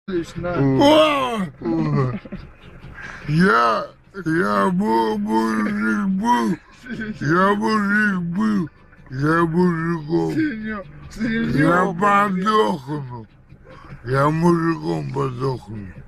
Лично. Я мужик был, я мужиком. Я подохну, я мужиком подохну.